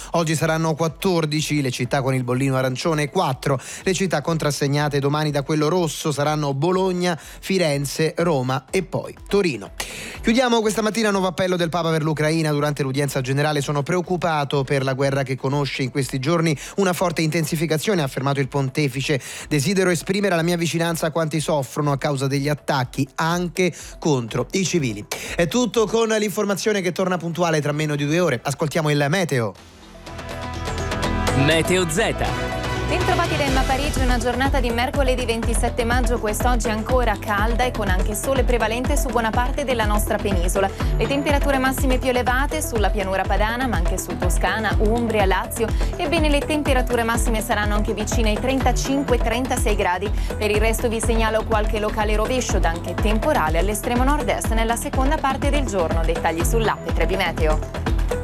Oggi saranno 14 le città con il bollino arancione, 4 le città contrassegnate domani da quello rosso saranno Bologna, Firenze, Roma e poi Torino. Chiudiamo questa mattina nuovo appello del Papa per l'Ucraina. Durante l'udienza generale: sono preoccupato per la guerra che conosce in questi giorni una forte intensificazione, ha affermato il pontefice. Desidero esprimere la mia vicinanza a quanti soffrono a causa degli attacchi anche contro i civili. È tutto con l'informazione che torna puntuale tra meno di 2 ore. Ascoltiamo il meteo. Meteo Z. Bentrovati da Emma Parigi, una giornata di mercoledì 27 maggio, quest'oggi ancora calda e con anche sole prevalente su buona parte della nostra penisola. Le temperature massime più elevate sulla pianura padana, ma anche su Toscana, Umbria, Lazio. Ebbene, le temperature massime saranno anche vicine ai 35-36 gradi. Per il resto vi segnalo qualche locale rovescio ed anche temporale all'estremo nord-est nella seconda parte del giorno. Dettagli sull'app Trebi Meteo.